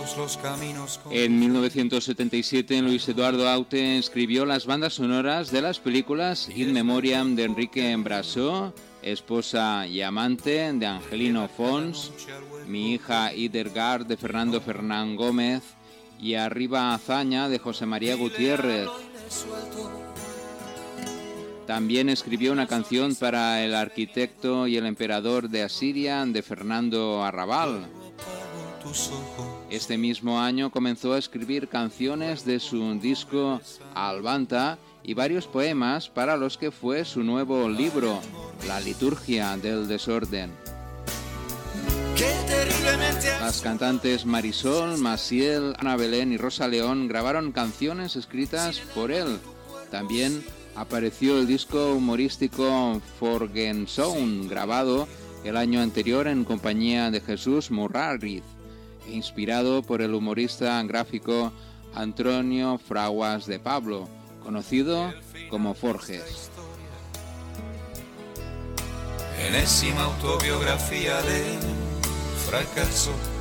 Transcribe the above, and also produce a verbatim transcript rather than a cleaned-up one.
todos los caminos. En mil novecientos setenta y siete, Luis Eduardo Aute escribió las bandas sonoras de las películas In Memoriam de Enrique Brasó, Esposa y amante de Angelino Fons, Mi hija Hildegard de Fernando Fernán Gómez y Arriba Hazaña de José María Gutiérrez. También escribió una canción para El arquitecto y el emperador de Asiria de Fernando Arrabal. Este mismo año comenzó a escribir canciones de su disco Albanta y varios poemas para los que fue su nuevo libro, La liturgia del desorden. Las cantantes Marisol, Maciel, Ana Belén y Rosa León grabaron canciones escritas por él. También apareció el disco humorístico Forgensound, grabado el año anterior en compañía de Jesús Murariz, inspirado por el humorista gráfico Antonio Fraguas de Pablo, conocido como Forges. Enésima autobiografía de fracaso.